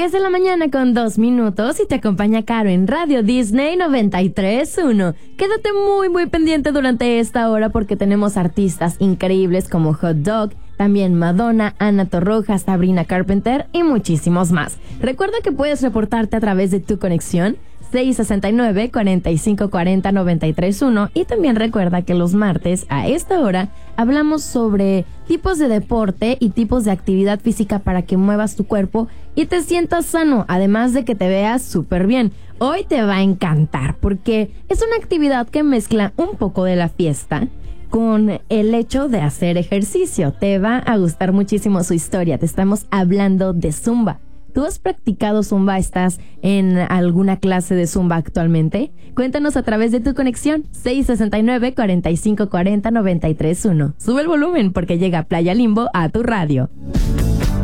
10 de la mañana con 2 minutos y te acompaña Caro en Radio Disney 93.1. Quédate muy pendiente durante esta hora porque tenemos artistas increíbles como Hot Dog, también Madonna, Ana Torroja, Sabrina Carpenter y muchísimos más. Recuerda que puedes reportarte a través de tu conexión 669-4540-931 y también recuerda que los martes a esta hora hablamos sobre tipos de deporte y tipos de actividad física para que muevas tu cuerpo y te sientas sano, además de que te veas súper bien. Hoy te va a encantar porque es una actividad que mezcla un poco de la fiesta con el hecho de hacer ejercicio. Te va a gustar muchísimo su historia. Te estamos hablando de Zumba. ¿Tú has practicado Zumba? ¿Estás en alguna clase de Zumba actualmente? Cuéntanos a través de tu conexión 669-4540-931. Sube el volumen porque llega Playa Limbo a tu radio.